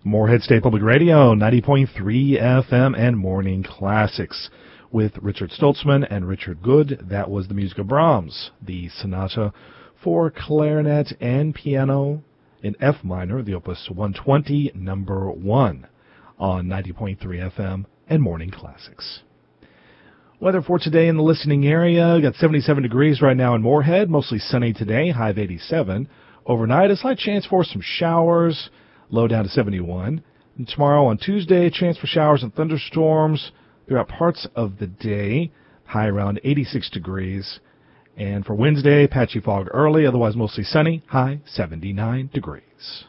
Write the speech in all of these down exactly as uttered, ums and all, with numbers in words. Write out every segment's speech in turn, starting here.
Morehead State Public Radio, ninety point three F M and Morning Classics. With Richard Stoltzman and Richard Good, that was the music of Brahms, the sonata for clarinet and piano in F minor, the Opus one twenty, number one, on ninety point three F M and Morning Classics. Weather for today in the listening area, got seventy-seven degrees right now in Morehead, mostly sunny today, high of eighty-seven. Overnight, a slight chance for some showers, low down to seventy-one. And tomorrow on Tuesday, chance for showers and thunderstorms throughout parts of the day, high around eighty-six degrees. And for Wednesday, patchy fog early, otherwise mostly sunny, high seventy-nine degrees.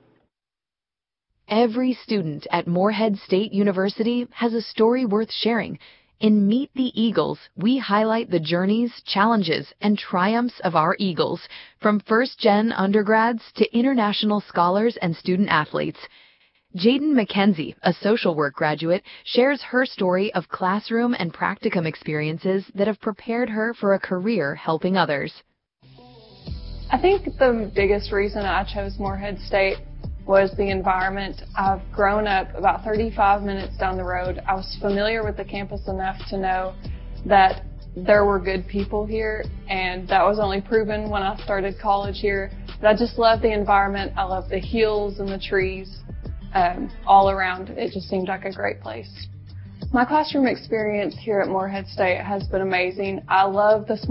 Every student at Morehead State University has a story worth sharing. In Meet the Eagles, we highlight the journeys, challenges, and triumphs of our Eagles, from first-gen undergrads to international scholars and student-athletes. Jaden McKenzie, a social work graduate, shares her story of classroom and practicum experiences that have prepared her for a career helping others. I think the biggest reason I chose Morehead State was the environment. I've grown up about thirty-five minutes down the road. I was familiar with the campus enough to know that there were good people here, and that was only proven when I started college here. But I just love the environment. I love the hills and the trees um, all around. It just seemed like a great place. My classroom experience here at Morehead State has been amazing. I love the small